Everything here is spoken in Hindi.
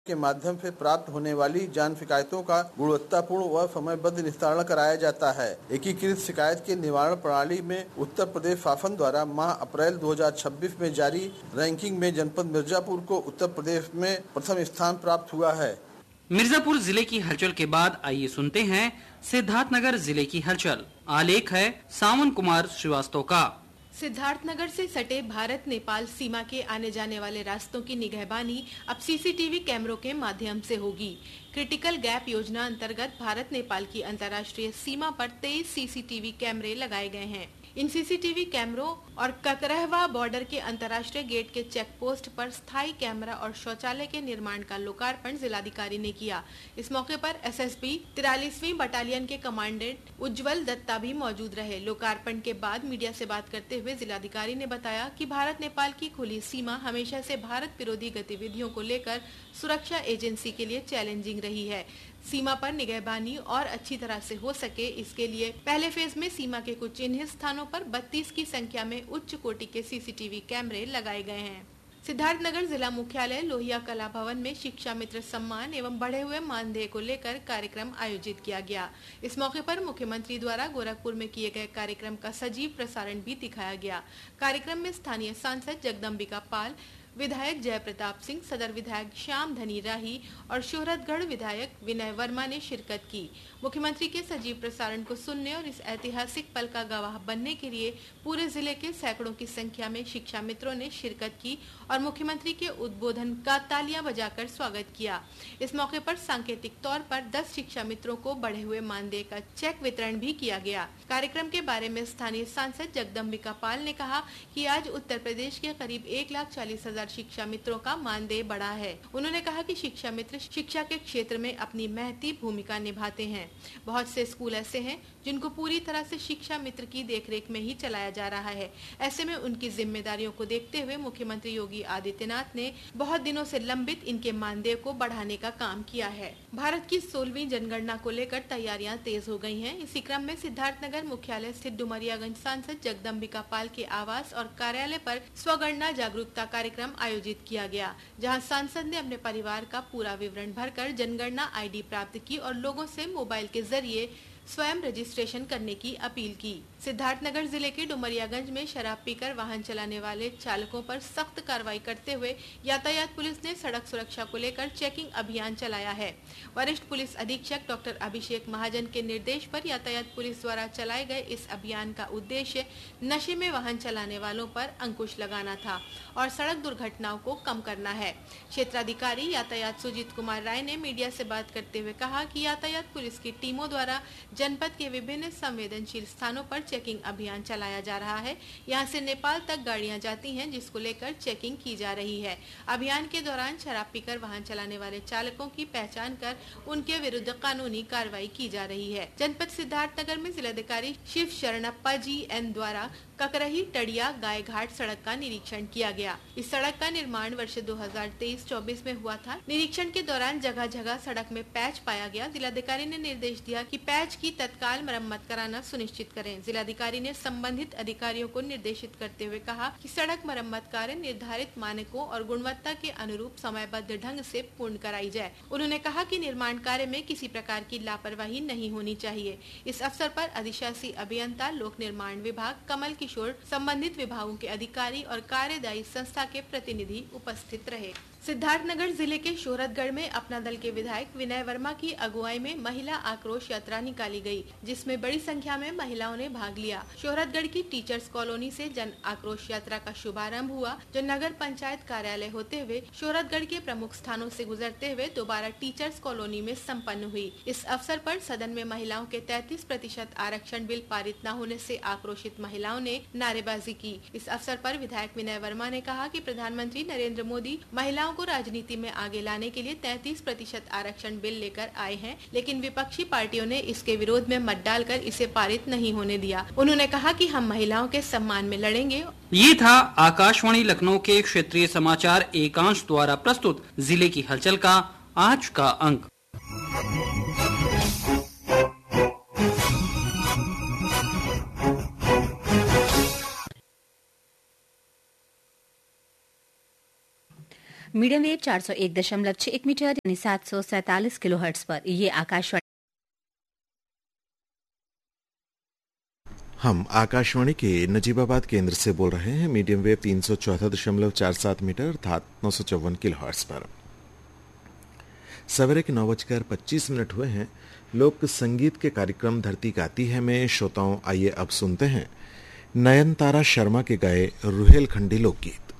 के माध्यम से प्राप्त होने वाली जान शिकायतों का गुणवत्तापूर्ण व समयबद्ध निस्तारण कराया जाता है। एकीकृत शिकायत के निवारण प्रणाली में उत्तर प्रदेश शासन द्वारा माह अप्रैल 2026 में जारी रैंकिंग में जनपद मिर्जापुर को उत्तर प्रदेश में प्रथम स्थान प्राप्त हुआ है। मिर्जापुर जिले की हलचल के बाद आइए सुनते हैं सिद्धार्थनगर जिले की हलचल। आलेख है सावन कुमार श्रीवास्तव का। सिद्धार्थनगर से सटे भारत नेपाल सीमा के आने जाने वाले रास्तों की निगहबानी अब सीसीटीवी कैमरों के माध्यम से होगी। क्रिटिकल गैप योजना अंतर्गत भारत नेपाल की अंतर्राष्ट्रीय सीमा पर 23 सीसीटीवी कैमरे लगाए गए हैं। इन सीसीटीवी कैमरों और ककरहवा बॉर्डर के अंतर्राष्ट्रीय गेट के चेक पोस्ट पर स्थायी कैमरा और शौचालय के निर्माण का लोकार्पण जिलाधिकारी ने किया। इस मौके पर एसएसबी 43वीं बटालियन के कमांडेंट उज्जवल दत्ता भी मौजूद रहे। लोकार्पण के बाद मीडिया से बात करते हुए जिलाधिकारी ने बताया कि भारत नेपाल की खुली सीमा हमेशा से भारत विरोधी गतिविधियों को लेकर सुरक्षा एजेंसी के लिए चैलेंजिंग रही है। सीमा पर निगहबानी और अच्छी तरह से हो सके, इसके लिए पहले फेज में सीमा के कुछ चिन्हित स्थानों पर 32 की संख्या में उच्च कोटि के सीसीटीवी कैमरे लगाए गए हैं। सिद्धार्थनगर जिला मुख्यालय लोहिया कला भवन में शिक्षा मित्र सम्मान एवं बढ़े हुए मानदेय को लेकर कार्यक्रम आयोजित किया गया। इस मौके पर मुख्यमंत्री द्वारा गोरखपुर में किए गए कार्यक्रम का सजीव प्रसारण भी दिखाया गया। कार्यक्रम में स्थानीय सांसद जगदम्बिका पाल, विधायक जय प्रताप सिंह, सदर विधायक श्याम धनी राही और शोहरतगढ़ विधायक विनय वर्मा ने शिरकत की। मुख्यमंत्री के सजीव प्रसारण को सुनने और इस ऐतिहासिक पल का गवाह बनने के लिए पूरे जिले के सैकड़ों की संख्या में शिक्षा मित्रों ने शिरकत की और मुख्यमंत्री के उद्बोधन का तालियां बजाकर स्वागत किया। इस मौके पर सांकेतिक तौर पर 10 शिक्षा मित्रों को बढ़े हुए मानदेय का चेक वितरण भी किया गया। कार्यक्रम के बारे में स्थानीय सांसद जगदम्बिका पाल ने कहा कि आज उत्तर प्रदेश के करीब 1,40,000 शिक्षा मित्रों का मानदेय बढ़ा है। उन्होंने कहा कि शिक्षा मित्र शिक्षा के क्षेत्र में अपनी महती भूमिका निभाते हैं। बहुत से स्कूल ऐसे हैं जिनको पूरी तरह से शिक्षा मित्र की देखरेख में ही चलाया जा रहा है। ऐसे में उनकी जिम्मेदारियों को देखते हुए मुख्यमंत्री योगी आदित्यनाथ ने बहुत दिनों से लंबित इनके मानदेय को बढ़ाने का काम किया है। भारत की 16वीं जनगणना को लेकर तैयारियां तेज हो गई हैं। इसी क्रम में सिद्धार्थनगर मुख्यालय स्थित डुमरियागंज सांसद जगदम्बिका पाल के आवास और कार्यालय पर स्वगणना जागरूकता कार्यक्रम आयोजित किया गया, जहां सांसद ने अपने परिवार का पूरा विवरण भरकर जनगणना आईडी प्राप्त की और लोगों से मोबाइल के जरिए स्वयं रजिस्ट्रेशन करने की अपील की। सिद्धार्थनगर जिले के डुमरियागंज में शराब पीकर वाहन चलाने वाले चालकों पर सख्त कार्रवाई करते हुए यातायात पुलिस ने सड़क सुरक्षा को लेकर चेकिंग अभियान चलाया है। वरिष्ठ पुलिस अधीक्षक डॉक्टर अभिषेक महाजन के निर्देश पर यातायात पुलिस द्वारा चलाए गए इस अभियान का उद्देश्य नशे में वाहन चलाने वालों पर अंकुश लगाना था और सड़क दुर्घटनाओं को कम करना है। क्षेत्राधिकारी यातायात सुजीत कुमार राय ने मीडिया से बात करते हुए कहा कि यातायात पुलिस की टीमों द्वारा जनपद के विभिन्न संवेदनशील स्थानों पर चेकिंग अभियान चलाया जा रहा है। यहां से नेपाल तक गाड़ियां जाती हैं, जिसको लेकर चेकिंग की जा रही है। अभियान के दौरान शराब पीकर वाहन चलाने वाले चालकों की पहचान कर उनके विरुद्ध कानूनी कार्रवाई की जा रही है। जनपद सिद्धार्थनगर में जिलाधिकारी शिव शरणप्पा GN द्वारा ककरही टड़िया गाय घाट सड़क का निरीक्षण किया गया। इस सड़क का निर्माण वर्ष 2023-24 में हुआ था। निरीक्षण के दौरान जगह जगह सड़क में पैच पाया गया। जिलाधिकारी ने निर्देश दिया कि पैच की तत्काल मरम्मत कराना सुनिश्चित करें। जिलाधिकारी ने संबंधित अधिकारियों को निर्देशित करते हुए कहा कि सड़क मरम्मत कार्य निर्धारित मानकों और गुणवत्ता के अनुरूप समयबद्ध ढंग से पूर्ण कराई जाए। उन्होंने कहा कि निर्माण कार्य में किसी प्रकार की लापरवाही नहीं होनी चाहिए। इस अवसर पर अधिशासी अभियंता, लोक निर्माण विभाग, कमल किशोर, संबंधित विभागों के अधिकारी और कार्यदायी संस्था के प्रतिनिधि उपस्थित रहे। सिद्धार्थनगर जिले के शोहरतगढ़ में अपना दल के विधायक विनय वर्मा की अगुवाई में महिला आक्रोश यात्रा निकाली गई, जिसमें बड़ी संख्या में महिलाओं ने भाग लिया। शोहरतगढ़ की टीचर्स कॉलोनी से जन आक्रोश यात्रा का शुभारंभ हुआ, जो नगर पंचायत कार्यालय होते हुए शोहरतगढ़ के प्रमुख स्थानों से गुजरते हुए दोबारा टीचर्स कॉलोनी में संपन्न हुई। इस अवसर पर सदन में महिलाओं के 33% आरक्षण बिल पारित न होने से आक्रोशित महिलाओं ने नारेबाजी की। इस अवसर पर विधायक विनय वर्मा ने कहा कि प्रधानमंत्री नरेंद्र मोदी महिलाओं को राजनीति में आगे लाने के लिए 33% आरक्षण बिल लेकर आए हैं, लेकिन विपक्षी पार्टियों ने इसके विरोध में मत डालकर इसे पारित नहीं होने दिया। उन्होंने कहा कि हम महिलाओं के सम्मान में लड़ेंगे। ये था आकाशवाणी लखनऊ के क्षेत्रीय समाचार एकांश द्वारा प्रस्तुत जिले की हलचल का आज का अंक। मीडियम वेव 401.61 मीटर यानी 747 किलोहर्ट्ज पर। ये आकाशवाणी। हम आकाशवाणी के नजीबाबाद केंद्र से बोल रहे हैं। मीडियम वेव 374.47 मीटर अर्थात 954 किलोहर्ट्ज पर। सवेरे के 9:25 हुए हैं। लोक संगीत के कार्यक्रम धरती गाती है में श्रोताओं आइए अब सुनते हैं नयनतारा शर्मा के गाए रुहेलखंडी लोकगीत।